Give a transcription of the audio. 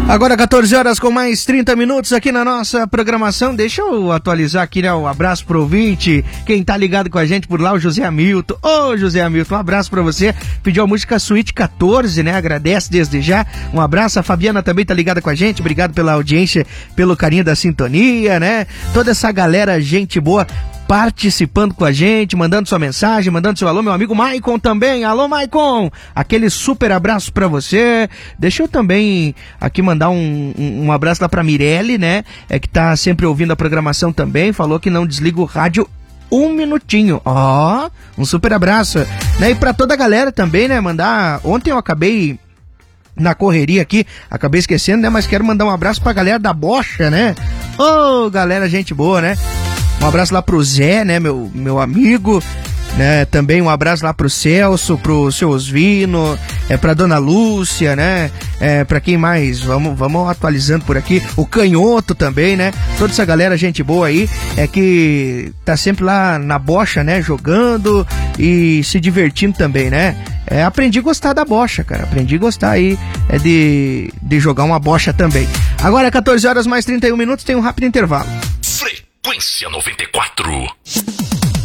Agora 14 horas com mais 30 minutos aqui na nossa programação. Deixa eu atualizar aqui, né? Um abraço pro ouvinte, quem tá ligado com a gente por lá, o José Hamilton. Ô, José Hamilton, um abraço pra você. Pediu a música Suíte 14, né? Agradece desde já. Um abraço. A Fabiana também tá ligada com a gente. Obrigado pela audiência, pelo carinho da sintonia, né? Toda essa galera, gente boa, participando com a gente, mandando sua mensagem, mandando seu alô, meu amigo Maicon também. Alô, Maicon! Aquele super abraço pra você. Deixa eu também aqui mandar um abraço lá pra Mirelle, né? Que tá sempre ouvindo a programação também. Falou que não desliga o rádio um minutinho. Ó, um super abraço. Né? E pra toda a galera também, né? Mandar... Ontem eu acabei... na correria aqui, acabei esquecendo, né? Mas quero mandar um abraço pra galera da Bocha, né? Ô, galera, gente boa, né? Um abraço lá pro Zé, né? Meu amigo, né? Também um abraço lá pro Celso, pro seu Osvino, pra Dona Lúcia, né? Pra quem mais? Vamos atualizando por aqui. O Canhoto também, né? Toda essa galera, gente boa aí, que tá sempre lá na Bocha, né? Jogando e se divertindo também, né? Aprendi a gostar da bocha, cara. Aprendi a gostar aí de jogar uma bocha também. Agora, 14 horas mais 31 minutos, tem um rápido intervalo. Frequência 94.